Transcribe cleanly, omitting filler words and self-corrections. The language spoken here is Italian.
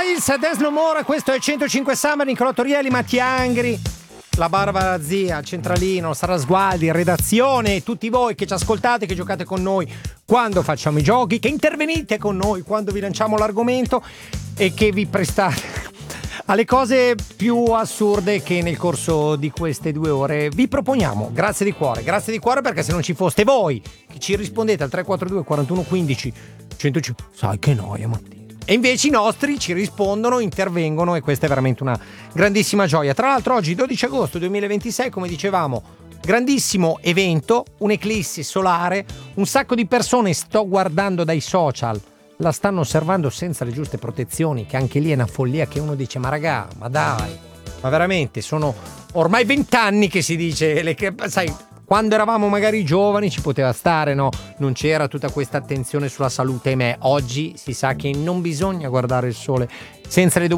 Miles, There's No More, questo è 105 Summer, Nicolò Torielli, Mattia Angri, la Barbara Zia, il centralino, Sara Sgualdi, in redazione, tutti voi che ci ascoltate, che giocate con noi quando facciamo i giochi, che intervenite con noi quando vi lanciamo l'argomento e che vi prestate alle cose più assurde che nel corso di queste 2 ore vi proponiamo. Grazie di cuore perché se non ci foste voi che ci rispondete al 342 41 15 105, sai che noia Mattia. E invece i nostri ci rispondono, intervengono e questa è veramente una grandissima gioia. Tra l'altro oggi 12 agosto 2026, come dicevamo, grandissimo evento, un'eclissi solare, un sacco di persone, sto guardando dai social, la stanno osservando senza le giuste protezioni, che anche lì è una follia che uno dice ma raga, ma dai, ma veramente sono ormai 20 anni che si dice, sai, quando eravamo magari giovani ci poteva stare, no? Non c'era tutta questa attenzione sulla salute, oggi si sa che non bisogna guardare il sole senza le dovute